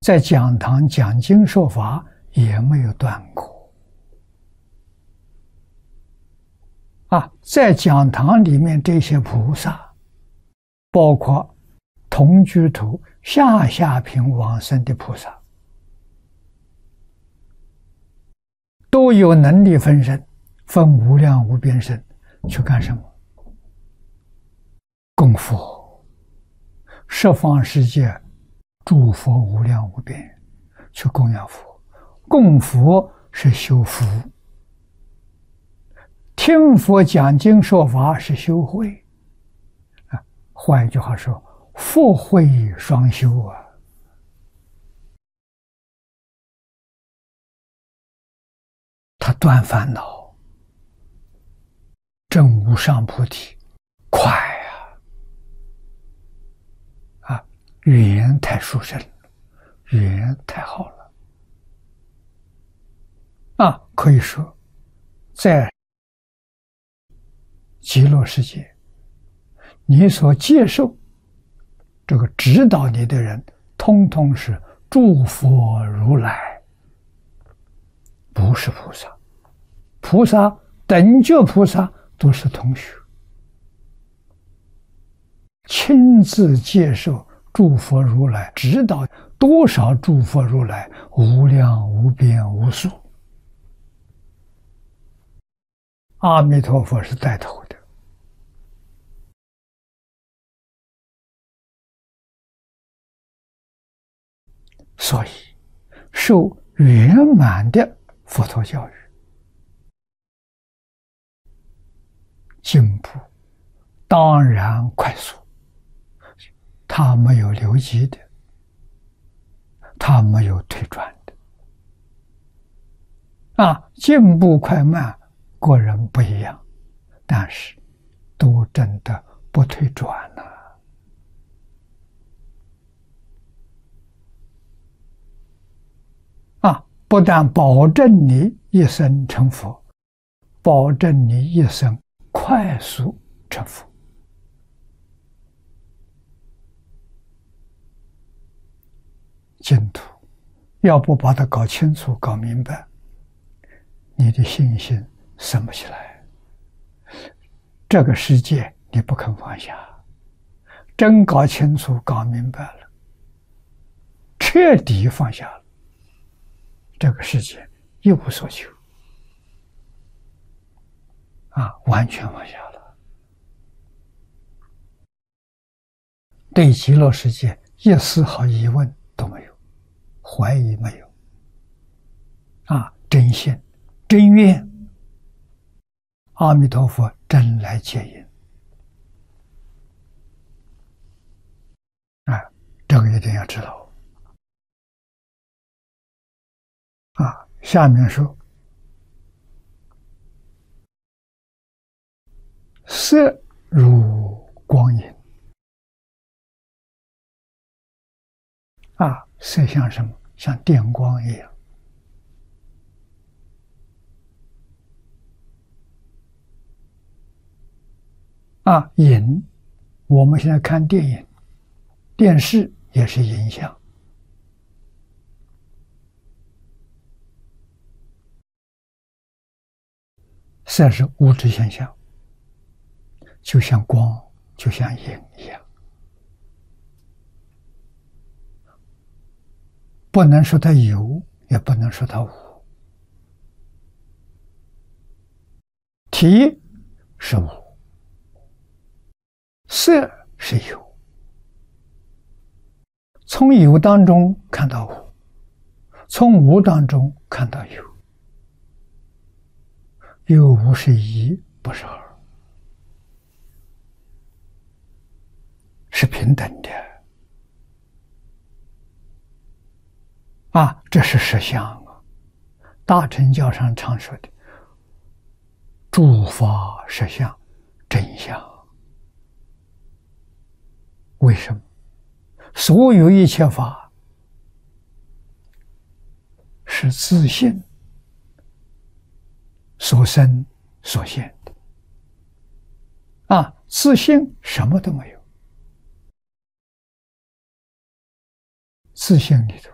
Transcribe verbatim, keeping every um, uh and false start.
在讲堂讲经说法也没有断过啊！在讲堂里面，这些菩萨，包括同居土、下下品往生的菩萨，都有能力分身，分无量无边身去干什么？供佛，十方世界诸佛无量无边，去供养佛。供佛是修福，听佛讲经说法是修慧啊。换一句话说，佛慧双修啊。他断烦恼，证无上菩提，快啊！啊，语言太殊胜了，语言太好了啊！可以说，在极乐世界，你所接受这个指导你的人，通通是诸佛如来，不是菩萨。菩萨等觉菩萨都是同学，亲自接受诸佛如来指导，多少诸佛如来无量无边无数。阿弥陀佛是带头的，所以受圆满的佛陀教育，进步当然快速，他没有留级的，他没有退转的啊，进步快慢个人不一样，但是都真的不退转了啊！不但保证你一生成佛，保证你一生快速成佛。净土要不把它搞清楚、搞明白，你的信心升不起来。这个世界你不肯放下，真搞清楚、搞明白了，彻底放下了，这个世界一无所求啊，完全放下了，对极乐世界一丝毫疑问都没有，怀疑没有啊，真信真愿，阿弥陀佛真来接引啊，这个一定要知道啊。下面说色如光影啊，色像什么？像电光一样啊。影，我们现在看电影、电视也是影像。色是物质现象，就像光，就像影一样，不能说它有，也不能说它无。体是无，色是有，从有当中看到无，从无当中看到有，有无是一，不是二，是平等的啊，这是实相啊。大乘教上常说的诸法实相真相。为什么？所有一切法是自性所生所现的啊，自性什么都没有，自性里头